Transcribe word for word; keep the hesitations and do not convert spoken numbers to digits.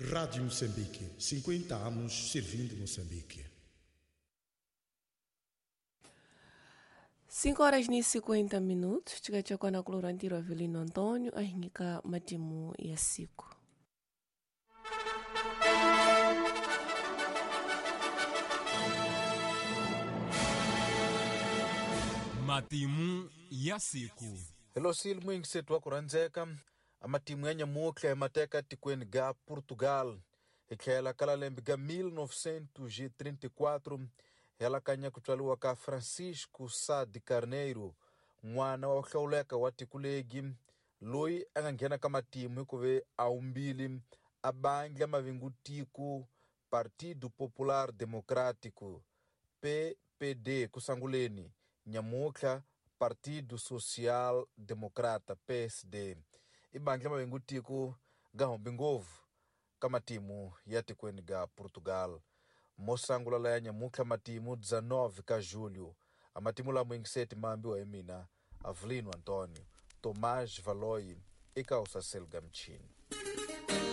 Rádio Moçambique, cinquenta anos servindo Moçambique. cinco horas e cinquenta minutos, tikachakwa na kulorantiro Avelino Antônio, ahinika matimu ya siku. Matimu ya siku. Hello sil mwingi setu wa kuranzeka, amatimu ya nyamukla ya mateka tikweni ga Portugal. Ikela kala lembiga mil novecentos e trinta e quatro, ela kanya kutwaliwa ka Francisco Sá de Carneiro, mwana wa uhlauleka wa tikulegi, loi angangena kama timu kuve aumbili, abangla mavingutiku, Partido Popular Democrático, P P D kusanguleni, nyamukla Partido Social Democrata, P S D. Ibangla mavingutiku gahombingovu kama timu ya tikweni ga Portugal. Mosangula la ya nyamukla matimu dezenove ka julho. Amatimu la mwingi seti mambi wa emina, Avelino Antônio, Tomás Valoi e Causa Selga Mchini.